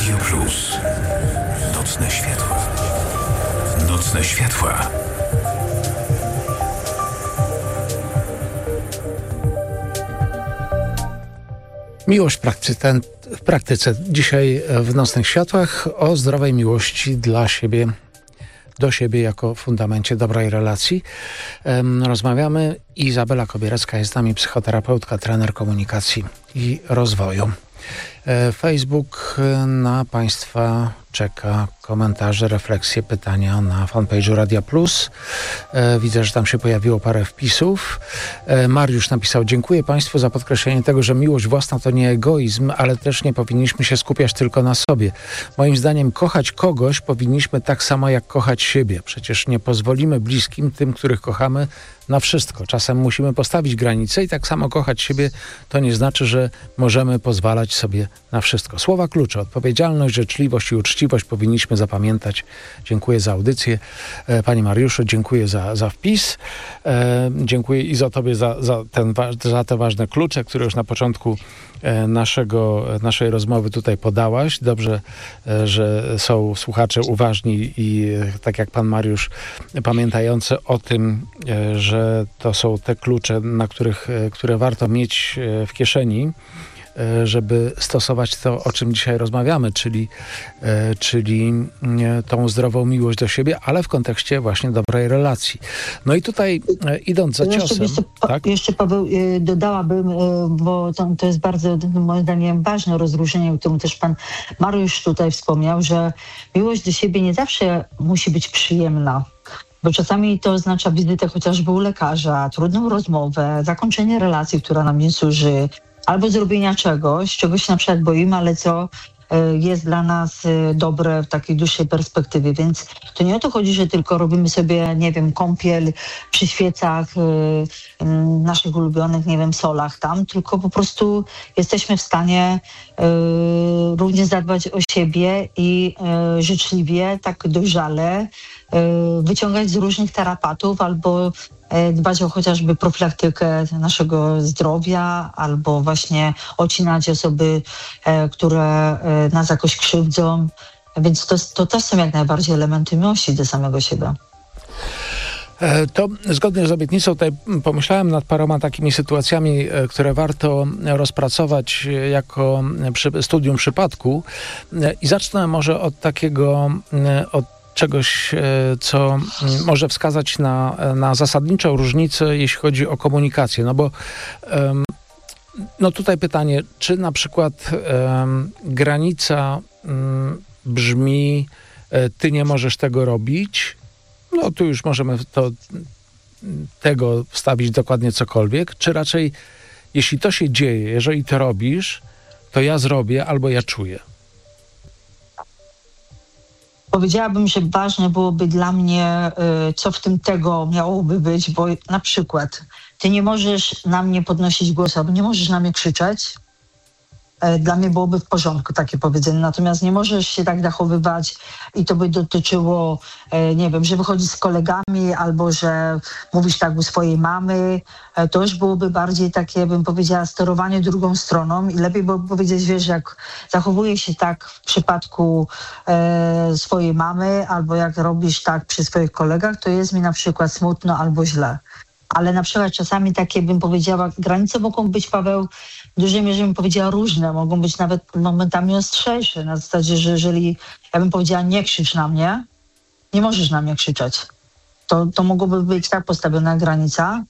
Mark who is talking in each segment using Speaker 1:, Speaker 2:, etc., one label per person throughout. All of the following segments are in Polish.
Speaker 1: Radio Plus. Nocne światła. Nocne światła.
Speaker 2: Miłość w praktyce. Dzisiaj w Nocnych Światłach o zdrowej miłości dla siebie, do siebie jako fundamencie dobrej relacji. Rozmawiamy. Izabela Kobierecka jest z nami, psychoterapeutka, trener komunikacji i rozwoju. Facebook na Państwa czeka komentarze, refleksje, pytania na fanpage'u Radia Plus. Widzę, że tam się pojawiło parę wpisów. Mariusz napisał: dziękuję Państwu za podkreślenie tego, że miłość własna to nie egoizm, ale też nie powinniśmy się skupiać tylko na sobie. Moim zdaniem kochać kogoś powinniśmy tak samo jak kochać siebie. Przecież nie pozwolimy bliskim, tym, których kochamy, na wszystko. Czasem musimy postawić granice i tak samo kochać siebie to nie znaczy, że możemy pozwalać sobie na wszystko. Słowa klucze: odpowiedzialność, życzliwość i uczciwość powinniśmy zapamiętać. Dziękuję za audycję. Panie Mariuszu, dziękuję za wpis. Dziękuję i Tobie za te ważne klucze, które już na początku naszej rozmowy tutaj podałaś. Dobrze, że są słuchacze uważni i tak jak pan Mariusz, pamiętający o tym, że to są te klucze, które warto mieć w kieszeni, żeby stosować to, o czym dzisiaj rozmawiamy, czyli tą zdrową miłość do siebie, ale w kontekście właśnie dobrej relacji. No i tutaj idąc za ciosem...
Speaker 3: Jeszcze Paweł, dodałabym, bo to jest bardzo, moim zdaniem, ważne rozróżnienie, o którym też pan Mariusz tutaj wspomniał, że miłość do siebie nie zawsze musi być przyjemna. Bo czasami to oznacza wizytę chociażby u lekarza, trudną rozmowę, zakończenie relacji, która nam nie służy, albo zrobienia czegoś, czego się na przykład boimy, ale co jest dla nas dobre w takiej dłuższej perspektywie. Więc to nie o to chodzi, że tylko robimy sobie, nie wiem, kąpiel przy świecach naszych ulubionych, nie wiem, solach tam, tylko po prostu jesteśmy w stanie również zadbać o siebie i życzliwie, tak dojrzale wyciągać z różnych tarapatów albo dbać o chociażby profilaktykę naszego zdrowia albo właśnie odcinać osoby, które nas jakoś krzywdzą. Więc to też są jak najbardziej elementy miłości do samego siebie.
Speaker 2: To zgodnie z obietnicą tutaj pomyślałem nad paroma takimi sytuacjami, które warto rozpracować jako studium przypadku i zacznę może od czegoś, co może wskazać na zasadniczą różnicę, jeśli chodzi o komunikację. No bo tutaj pytanie, czy na przykład granica brzmi: ty nie możesz tego robić, no tu już możemy tego wstawić dokładnie cokolwiek, czy raczej jeśli to się dzieje, jeżeli to robisz, to ja zrobię albo ja czuję.
Speaker 3: Powiedziałabym, że ważne byłoby dla mnie, co w tym tego miałoby być, bo na przykład ty nie możesz na mnie podnosić głosu, albo nie możesz na mnie krzyczeć. Dla mnie byłoby w porządku takie powiedzenie. Natomiast nie możesz się tak zachowywać i to by dotyczyło, nie wiem, że wychodzisz z kolegami albo że mówisz tak u swojej mamy. To już byłoby bardziej takie, bym powiedziała, sterowanie drugą stroną i lepiej byłoby powiedzieć, wiesz, jak zachowujesz się tak w przypadku swojej mamy albo jak robisz tak przy swoich kolegach, to jest mi na przykład smutno albo źle. Ale na przykład czasami takie, bym powiedziała, granice mogą być, Paweł, w dużej mierze bym powiedziała różne, mogą być nawet momentami ostrzejsze, na zasadzie, że jeżeli ja bym powiedziała: nie krzycz na mnie, nie możesz na mnie krzyczeć. To mogłoby być tak postawiona granica,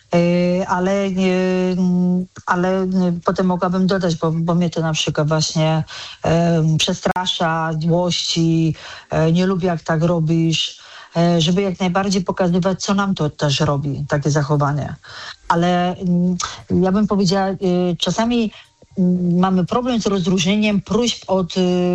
Speaker 3: ale potem mogłabym dodać, bo mnie to na przykład właśnie przestrasza, złości, nie lubię jak tak robisz, żeby jak najbardziej pokazywać, co nam to też robi, takie zachowanie. Ale ja bym powiedziała, czasami mamy problem z rozróżnieniem próśb od,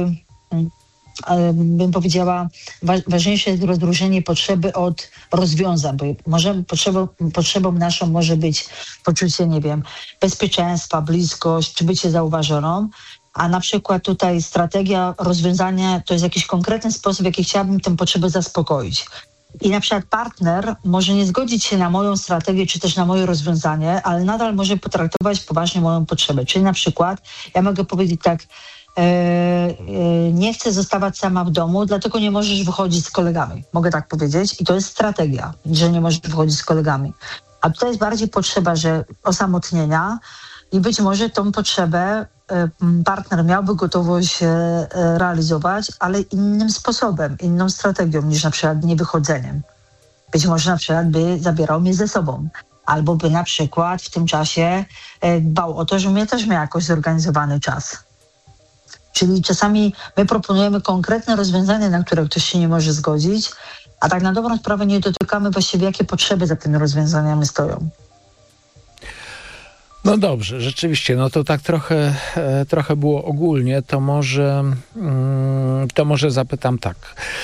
Speaker 3: bym powiedziała, ważniejsze jest rozróżnienie potrzeby od rozwiązań, bo potrzebą naszą może być poczucie, nie wiem, bezpieczeństwa, bliskość, czy bycie zauważoną, a na przykład tutaj strategia rozwiązania to jest jakiś konkretny sposób, w jaki chciałabym tę potrzebę zaspokoić. I na przykład partner może nie zgodzić się na moją strategię, czy też na moje rozwiązanie, ale nadal może potraktować poważnie moją potrzebę. Czyli na przykład ja mogę powiedzieć tak: nie chcę zostawać sama w domu, dlatego nie możesz wychodzić z kolegami. Mogę tak powiedzieć. I to jest strategia, że nie możesz wychodzić z kolegami. A tutaj jest bardziej potrzeba, że osamotnienia i być może tą potrzebę partner miałby gotowość realizować, ale innym sposobem, inną strategią niż na przykład niewychodzeniem. Być może na przykład by zabierał mnie ze sobą. Albo by na przykład w tym czasie dbał o to, żebym ja też miał jakoś zorganizowany czas. Czyli czasami my proponujemy konkretne rozwiązania, na które ktoś się nie może zgodzić, a tak na dobrą sprawę nie dotykamy właściwie, jakie potrzeby za tymi rozwiązaniami stoją.
Speaker 2: No dobrze, rzeczywiście, no to tak trochę było ogólnie, to może zapytam tak.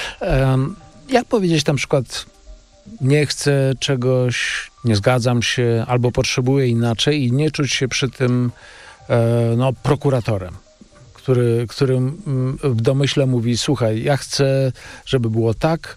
Speaker 2: Jak powiedzieć na przykład, nie chcę czegoś, nie zgadzam się, albo potrzebuję inaczej i nie czuć się przy tym prokuratorem, który w domyśle mówi, słuchaj, ja chcę, żeby było tak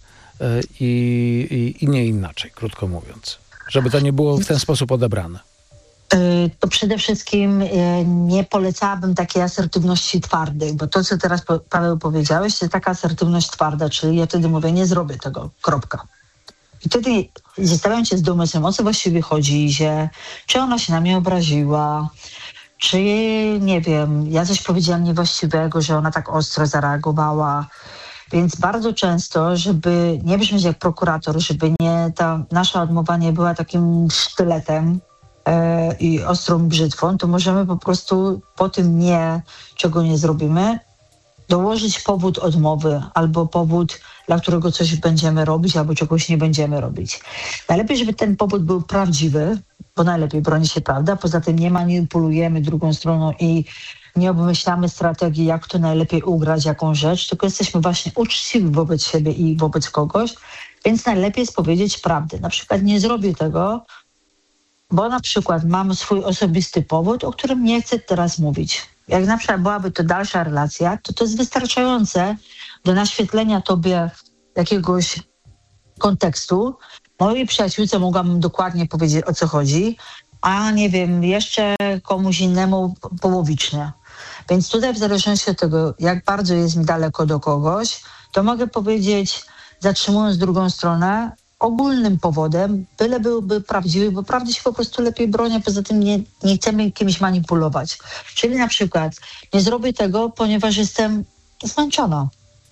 Speaker 2: i nie inaczej, krótko mówiąc. Żeby to nie było w ten sposób odebrane.
Speaker 3: To przede wszystkim nie polecałabym takiej asertywności twardej, bo to, co teraz Paweł powiedziałeś, to taka asertywność twarda, czyli ja wtedy mówię, nie zrobię tego, kropka. I wtedy zastanawiam się z domysłem, o co właściwie chodzi, czy ona się na mnie obraziła, czy, nie wiem, ja coś powiedziałam niewłaściwego, że ona tak ostro zareagowała. Więc bardzo często, żeby nie brzmieć jak prokurator, żeby nie ta nasza odmowa nie była takim sztyletem i ostrą brzytwą, to możemy po prostu po tym nie, czego nie zrobimy, dołożyć powód odmowy albo powód, dla którego coś będziemy robić albo czegoś nie będziemy robić. Najlepiej, żeby ten powód był prawdziwy, bo najlepiej broni się prawda. Poza tym nie manipulujemy drugą stroną i nie obmyślamy strategii, jak to najlepiej ugrać, jaką rzecz, tylko jesteśmy właśnie uczciwi wobec siebie i wobec kogoś, więc najlepiej jest powiedzieć prawdę. Na przykład nie zrobię tego, bo na przykład mam swój osobisty powód, o którym nie chcę teraz mówić. Jak na przykład byłaby to dalsza relacja, to jest wystarczające do naświetlenia tobie jakiegoś kontekstu. Mojej przyjaciółce mogłabym dokładnie powiedzieć, o co chodzi, a nie wiem, jeszcze komuś innemu połowicznie. Więc tutaj w zależności od tego, jak bardzo jest mi daleko do kogoś, to mogę powiedzieć, zatrzymując drugą stronę, ogólnym powodem, byle byłby prawdziwy, bo prawdy się po prostu lepiej broni, poza tym nie chcemy kimś manipulować. Czyli na przykład nie zrobię tego, ponieważ jestem zmęczona.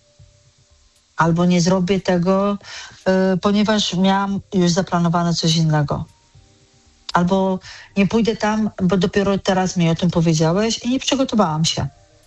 Speaker 3: Albo nie zrobię tego, ponieważ miałam już zaplanowane coś innego. Albo nie pójdę tam, bo dopiero teraz mi o tym powiedziałeś i nie przygotowałam się.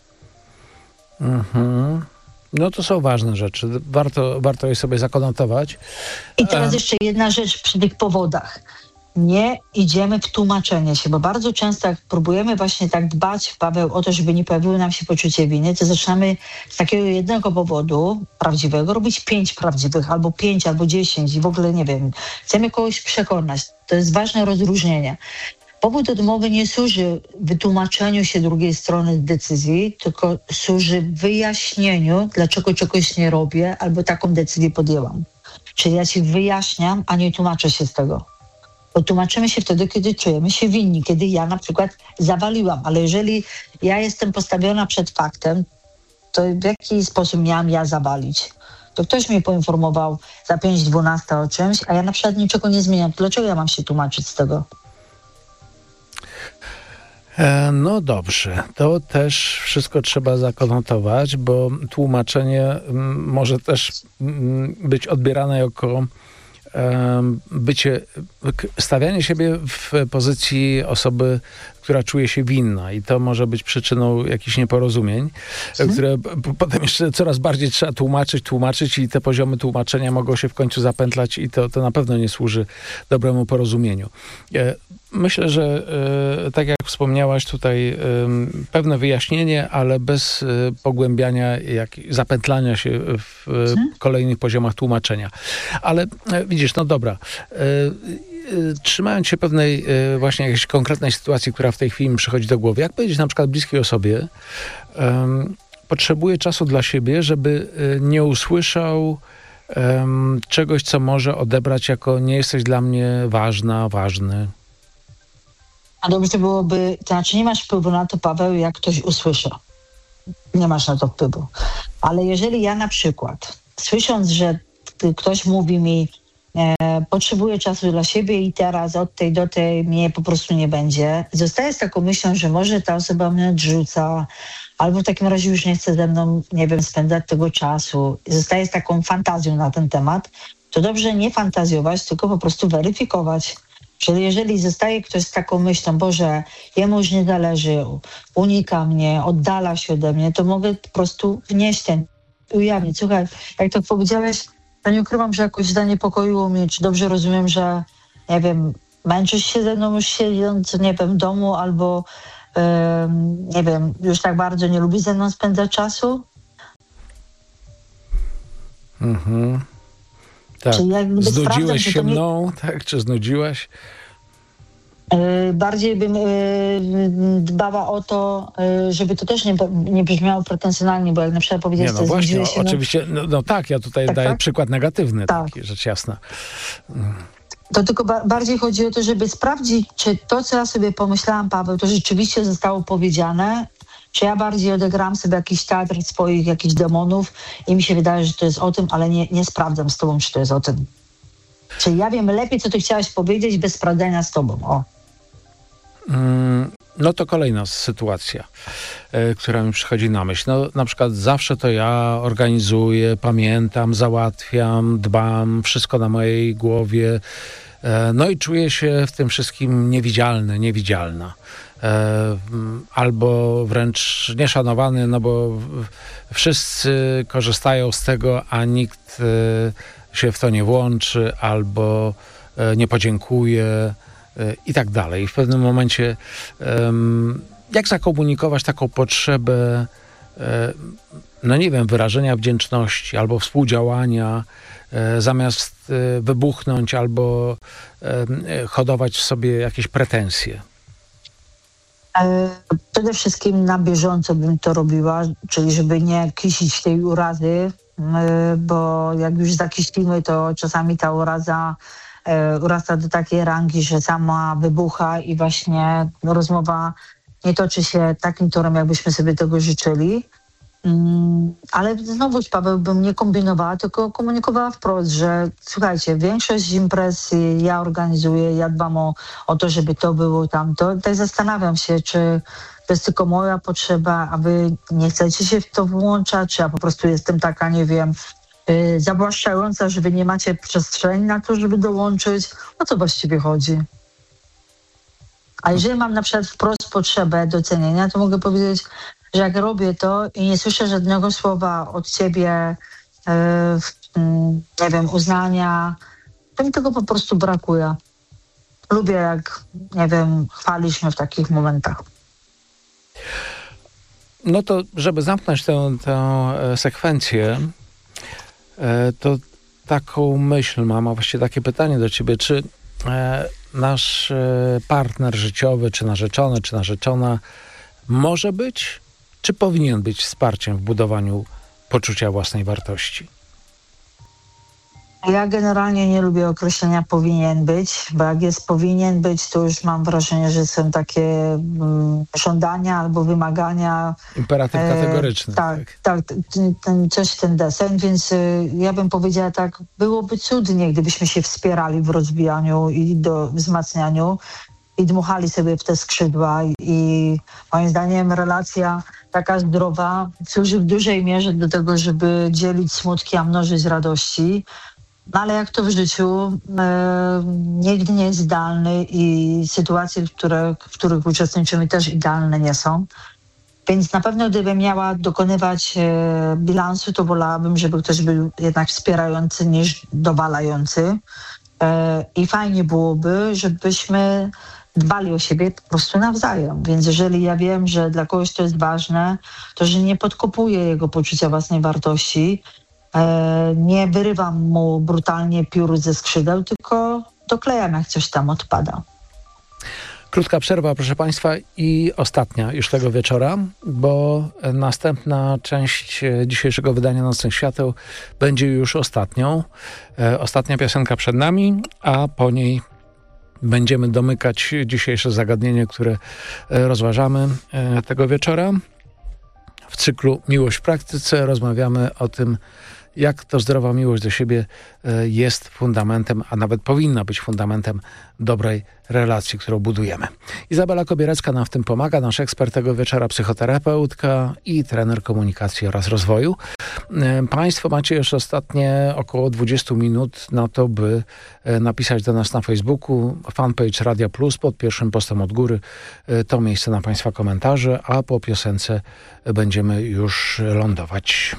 Speaker 2: Mhm. No to są ważne rzeczy. Warto je sobie zakonotować.
Speaker 3: I teraz jeszcze jedna rzecz przy tych powodach. Nie idziemy w tłumaczenie się, bo bardzo często jak próbujemy właśnie tak dbać, Paweł, o to, żeby nie pojawiło nam się poczucie winy, to zaczynamy z takiego jednego powodu prawdziwego robić 5 prawdziwych, albo 5, albo 10 i w ogóle nie wiem. Chcemy kogoś przekonać. To jest ważne rozróżnienie. Powód odmowy nie służy wytłumaczeniu się drugiej strony decyzji, tylko służy wyjaśnieniu, dlaczego czegoś nie robię albo taką decyzję podjęłam. Czyli ja ci wyjaśniam, a nie tłumaczę się z tego. Bo tłumaczymy się wtedy, kiedy czujemy się winni, kiedy ja na przykład zawaliłam, ale jeżeli ja jestem postawiona przed faktem, to w jaki sposób miałam ja zawalić? To ktoś mnie poinformował za 5:12 o czymś, a ja na przykład niczego nie zmieniam. Dlaczego ja mam się tłumaczyć z tego?
Speaker 2: No dobrze, to też wszystko trzeba zakonotować, bo tłumaczenie może też być odbierane jako stawianie siebie w pozycji osoby, która czuje się winna i to może być przyczyną jakichś nieporozumień, które potem jeszcze coraz bardziej trzeba tłumaczyć i te poziomy tłumaczenia mogą się w końcu zapętlać i to na pewno nie służy dobremu porozumieniu. Myślę, że tak jak wspomniałaś tutaj, pewne wyjaśnienie, ale bez pogłębiania, zapętlania się w kolejnych poziomach tłumaczenia. Ale widzisz, no dobra, trzymając się pewnej właśnie jakiejś konkretnej sytuacji, która w tej chwili mi przychodzi do głowy, jak powiedzieć na przykład bliskiej osobie, potrzebuję czasu dla siebie, żeby nie usłyszał czegoś, co może odebrać jako nie jesteś dla mnie ważny.
Speaker 3: A dobrze byłoby, to znaczy nie masz wpływu na to, Paweł, jak ktoś usłyszy. nie masz na to wpływu. Ale jeżeli ja na przykład, słysząc, że ktoś mówi mi, potrzebuję czasu dla siebie i teraz od tej do tej mnie po prostu nie będzie, zostaję z taką myślą, że może ta osoba mnie odrzuca, albo w takim razie już nie chce ze mną, nie wiem, spędzać tego czasu. Zostaję z taką fantazją na ten temat, to dobrze nie fantazjować, tylko po prostu weryfikować. Czyli jeżeli zostaje ktoś z taką myślą, Boże, jemu już nie zależy, unika mnie, oddala się ode mnie, to mogę po prostu wnieść ujawnić. Słuchaj, jak to powiedziałeś, to nie ukrywam, że jakoś zaniepokoiło mnie, czy dobrze rozumiem, że, nie wiem, męczysz się ze mną już siedząc, nie wiem, w domu, albo, nie wiem, już tak bardzo nie lubisz ze mną spędzać czasu?
Speaker 2: Tak. Znudziłeś się
Speaker 3: sprawdzam,
Speaker 2: mną, tak? Czy znudziłaś?
Speaker 3: Bardziej bym dbała o to, żeby to też nie brzmiało pretensjonalnie, bo jak na przykład powiedzieć,
Speaker 2: Nie, no właśnie, oczywiście, no tak, ja tutaj daję
Speaker 3: tak?
Speaker 2: przykład negatywny,
Speaker 3: Tak.
Speaker 2: taki, rzecz jasna.
Speaker 3: To tylko bardziej chodzi o to, żeby sprawdzić, czy to, co ja sobie pomyślałam, Paweł, to rzeczywiście zostało powiedziane, czy ja bardziej odegrałam sobie jakiś teatr swoich jakichś demonów i mi się wydaje, że to jest o tym, ale nie sprawdzam z tobą, czy to jest o tym. Czyli ja wiem lepiej, co ty chciałaś powiedzieć, bez sprawdzenia z tobą. O.
Speaker 2: No to kolejna sytuacja, która mi przychodzi na myśl. No, na przykład zawsze to ja organizuję, pamiętam, załatwiam, dbam, wszystko na mojej głowie. No i czuję się w tym wszystkim niewidzialny, niewidzialna. Albo wręcz nieszanowany, no bo wszyscy korzystają z tego, a nikt się w to nie włączy, albo nie podziękuje i tak dalej. I w pewnym momencie jak zakomunikować taką potrzebę, no nie wiem, wyrażenia wdzięczności albo współdziałania, zamiast wybuchnąć albo hodować w sobie jakieś pretensje?
Speaker 3: Przede wszystkim na bieżąco bym to robiła, czyli żeby nie kisić tej urazy, bo jak już zakiślimy, to czasami ta uraza urasta do takiej rangi, że sama wybucha i właśnie rozmowa nie toczy się takim torem, jakbyśmy sobie tego życzyli. Ale znowuż, Paweł, bym nie kombinowała, tylko komunikowała wprost, że słuchajcie, większość imprez ja organizuję, ja dbam o to, żeby to było tamto. Tak zastanawiam się, czy to jest tylko moja potrzeba, a wy nie chcecie się w to włączać, czy ja po prostu jestem taka, nie wiem, zawłaszczająca, że wy nie macie przestrzeni na to, żeby dołączyć. O co właściwie chodzi? A jeżeli mam na przykład wprost potrzebę docenienia, to mogę powiedzieć, że jak robię to i nie słyszę żadnego słowa od ciebie, nie wiem, uznania, to mi tego po prostu brakuje. Lubię, jak, nie wiem, chwalisz mnie w takich momentach.
Speaker 2: No to, żeby zamknąć tę sekwencję, to taką myśl mam, a właściwie takie pytanie do ciebie, czy nasz partner życiowy, czy narzeczony, czy narzeczona może być, czy powinien być wsparciem w budowaniu poczucia własnej wartości?
Speaker 3: Ja generalnie nie lubię określenia powinien być, bo jak jest powinien być, to już mam wrażenie, że są takie żądania albo wymagania.
Speaker 2: Imperatyw kategoryczny.
Speaker 3: Tak, coś w ten deseń, więc ja bym powiedziała tak, byłoby cudnie, gdybyśmy się wspierali w rozwijaniu i wzmacnianiu i dmuchali sobie w te skrzydła i moim zdaniem relacja taka zdrowa służy w dużej mierze do tego, żeby dzielić smutki, a mnożyć radości. No ale jak to w życiu, nigdy nie jest idealny i sytuacje, w których uczestniczymy, też idealne nie są. Więc na pewno gdybym miała dokonywać bilansu, to wolałabym, żeby ktoś był jednak wspierający niż dowalający. I fajnie byłoby, żebyśmy dbali o siebie po prostu nawzajem. Więc jeżeli ja wiem, że dla kogoś to jest ważne, to że nie podkopuję jego poczucia własnej wartości, nie wyrywam mu brutalnie piór ze skrzydeł, tylko doklejam, jak coś tam odpada.
Speaker 2: Krótka przerwa, proszę Państwa, i ostatnia już tego wieczora, bo następna część dzisiejszego wydania Nocnych Świateł będzie już ostatnią. Ostatnia piosenka przed nami, a po niej będziemy domykać dzisiejsze zagadnienie, które rozważamy tego wieczora. W cyklu Miłość w praktyce. Rozmawiamy o tym, jak to zdrowa miłość do siebie jest fundamentem, a nawet powinna być fundamentem dobrej relacji, którą budujemy. Izabela Kobierecka nam w tym pomaga, nasz ekspert tego wieczora, psychoterapeutka i trener komunikacji oraz rozwoju. Państwo macie jeszcze ostatnie około 20 minut na to, by napisać do nas na Facebooku, fanpage Radia Plus, pod pierwszym postem od góry. To miejsce na Państwa komentarze, a po piosence będziemy już lądować.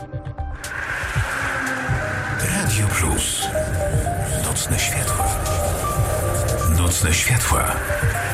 Speaker 1: Radio Plus. Nocne światła. Nocne światła.